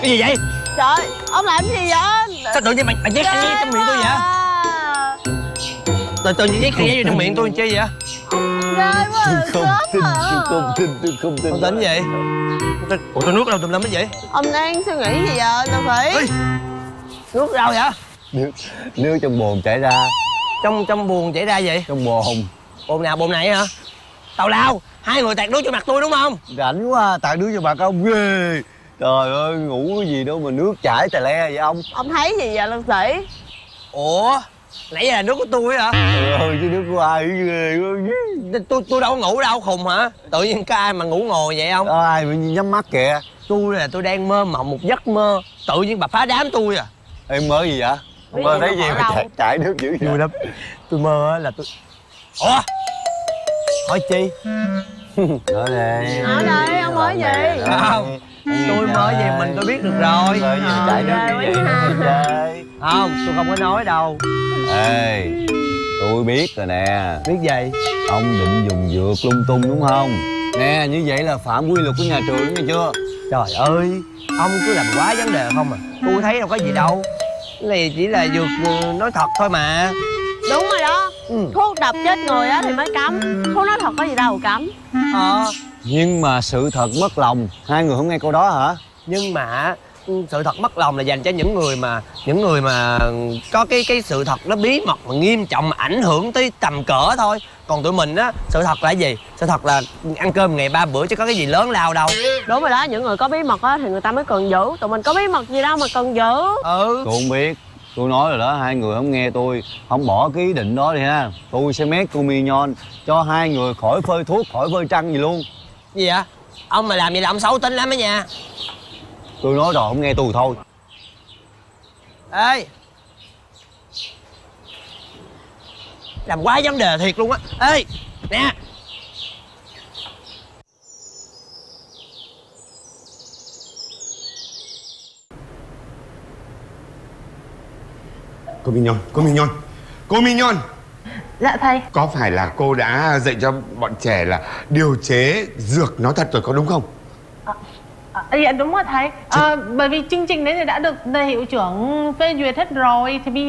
Cái gì vậy? Trời, ông làm gì vậy? Sao tự nhiên mày nhét cái giấy trong miệng tôi vậy? Tự nhiên nhét cái giấy trong miệng tôi làm chi vậy? Ghê quá à, Không tin, tôi không tin, tôi không tin. Không tính gì? Ủa tôi nuốt đâu tùm lum cái gì? Ông đang suy nghĩ gì vậy, Đào Thủy? Nuốt đâu vậy? Nước trong bồn chảy ra. Trong buồng chảy ra gì? Trong bồn. Bồn nào, bồn này hả? Tào lao, hai người tạt nước cho mặt tôi đúng không? Rảnh quá, tạt nước cho bà ông ghê. Trời ơi, ngủ cái gì đâu mà nước chảy tè le vậy ông? Ông thấy gì vậy, Đào Thủy? Ủa, nãy giờ là nước của tôi hả? Trời chứ nước của ai ghê quá. Tôi đâu có ngủ đâu, khùng hả? Tự nhiên có ai mà ngủ ngồi vậy không? Ai mà nhắm mắt kìa. Tôi đang mơ mộng một giấc mơ. Tự nhiên bà phá đám tôi à. Em mơ gì vậy? Biết Mơ gì thấy đâu, gì ở mà đâu? chảy nước dữ vậy? Vui lắm. Tôi mơ là tôi... Ủa? Hỏi chi? Nói đi. Ở đây, ông nói gì? Không, tôi mơ về mình tôi biết được rồi. Mơ gì mà chảy nước ghê như vậy? quá ha. Chơi. Không, tôi không có nói đâu. Ê, tôi biết rồi nè. Biết gì? Ông định dùng dược lung tung đúng không? Nè, như vậy là phạm quy luật của nhà trường nghe chưa? Trời ơi, ông cứ làm quá vấn đề không à. Tôi thấy đâu có gì đâu. Cái này chỉ là dược nói thật thôi mà. Đúng rồi đó. Thuốc độc chết người á thì mới cấm. Thuốc nói thật có gì đâu cấm. Nhưng mà sự thật mất lòng. Hai người không nghe câu đó hả? Nhưng mà sự thật mất lòng là dành cho những người mà có cái sự thật nó bí mật mà nghiêm trọng mà ảnh hưởng tới tầm cỡ thôi. Còn tụi mình á, sự thật là gì? Sự thật là ăn cơm ngày 3 bữa chứ có cái gì lớn lao đâu. Đúng rồi đó, những người có bí mật á thì người ta mới cần giữ. Tụi mình có bí mật gì đâu mà cần giữ. Ừ. Tôi không biết. Tôi nói rồi đó, hai người không nghe tôi. Không bỏ cái ý định đó đi ha. Tôi sẽ mét cô Mi Nhon cho hai người khỏi phơi thuốc, khỏi phơi trăng gì luôn. Gì vậy? Ông mà làm vậy là ông xấu tính lắm đó nha. Tôi nói rồi, không nghe tôi thôi. Ê, làm quá vấn đề thiệt luôn á. Ê, nè. Cô Mi Nhon, cô Mi Nhon, cô Mi Nhon. Dạ thầy. Có phải là cô đã dạy cho bọn trẻ là điều chế dược nói thật rồi có đúng không? Dạ đúng rồi thầy. Bởi vì chương trình đấy thì đã được thầy hiệu trưởng phê duyệt hết rồi thì bây